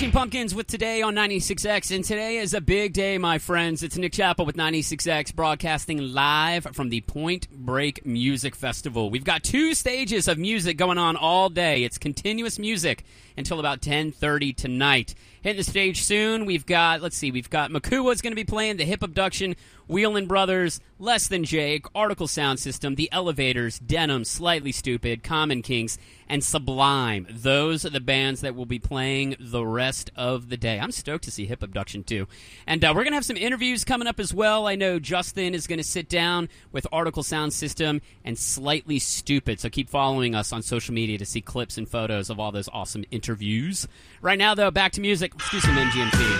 Smashing Pumpkins with Today on 96X, and today is a big day, my friends. It's Nick Chappell with 96X, broadcasting live from the Point Break Music Festival. We've got 2 stages of music going on all day. It's continuous music until about 10:30 tonight. Hitting the stage soon, we've got Makua's going to be playing, the Hip Abduction, Whelan Brothers, Less Than Jake, Article Sound System, The Elevators, Denim, Slightly Stupid, Common Kings, and Sublime. Those are the bands that will be playing the rest of the day. I'm stoked to see Hip Abduction, too. And we're going to have some interviews coming up as well. I know Justin is going to sit down with Article Sound System and Slightly Stupid, so keep following us on social media to see clips and photos of all those awesome interviews. Right now, though, back to music. Let's do some MGMT.